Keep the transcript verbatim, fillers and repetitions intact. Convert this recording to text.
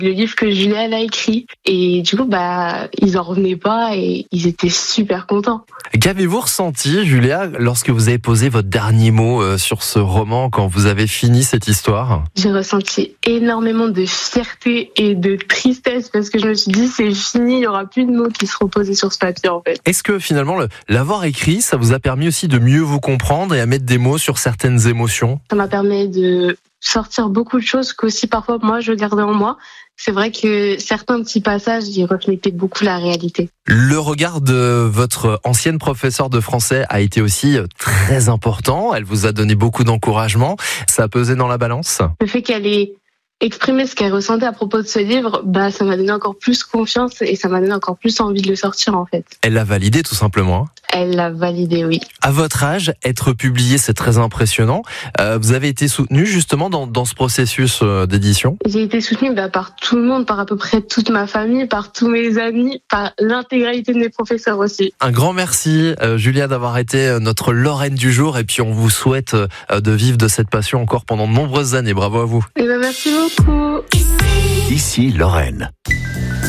le livre que Julia elle a écrit. Et du coup, bah, ils en revenaient pas et ils étaient super contents. Qu'avez-vous ressenti, Julia, lorsque vous avez posé votre dernier mot sur ce roman, quand vous avez fini cette histoire ? J'ai ressenti énormément de fierté et de tristesse parce que je me suis dit, c'est fini, il n'y aura plus de mots qui seront posés sur ce papier, en fait. Est-ce que finalement, le, l'avoir écrit, ça vous a permis aussi de mieux vous comprendre et à mettre des mots sur certaines émotions ? Ça m'a permis de sortir beaucoup de choses qu'aussi parfois moi je gardais en moi. C'est vrai que certains petits passages, ils reflétaient beaucoup la réalité. Le regard de votre ancienne professeure de français a été aussi très important. Elle vous a donné beaucoup d'encouragement. Ça a pesé dans la balance ? Le fait qu'elle ait exprimé ce qu'elle ressentait à propos de ce livre, bah, ça m'a donné encore plus confiance et ça m'a donné encore plus envie de le sortir, en fait. Elle l'a validé, tout simplement. Elle l'a validé, oui. À votre âge, être publié, c'est très impressionnant. Euh, vous avez été soutenu justement dans, dans ce processus euh, d'édition ? J'ai été soutenue bah, par tout le monde, par à peu près toute ma famille, par tous mes amis, par l'intégralité de mes professeurs aussi. Un grand merci, euh, Julia, d'avoir été notre Lorraine du jour. Et puis on vous souhaite euh, de vivre de cette passion encore pendant de nombreuses années. Bravo à vous. Et ben, merci beaucoup. Ici Lorraine.